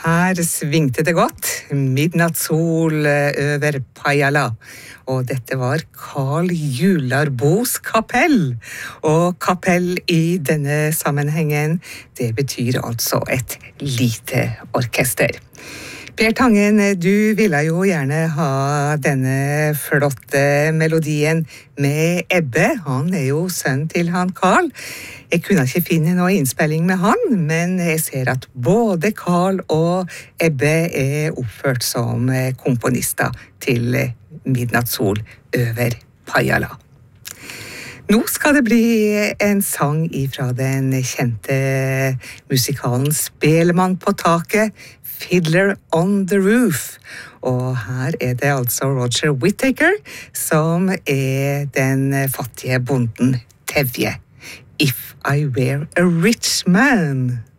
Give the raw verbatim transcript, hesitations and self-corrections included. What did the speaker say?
Her svingte det godt, midnattssol over Pajala, og dette var Carl Jularbos kapell. Og kapell i denne sammenhengen, det betyr altså et lite orkester. Per Tangen, du ville jo gjerne ha denne flotte melodien med Ebbe. Han er jo sønn til han Carl. Jeg kunne ikke finne noe innspilling med han, men jeg ser at både Carl og Ebbe er oppført som komponister til Midnattssol over Pajala. Nå skal det bli en sang ifra den kjente musikalen Spellemann på taket, Fiddler on the Roof. Og her er det altså Roger Whittaker som er den fattige bonden Tevje. If I Were a Rich Man.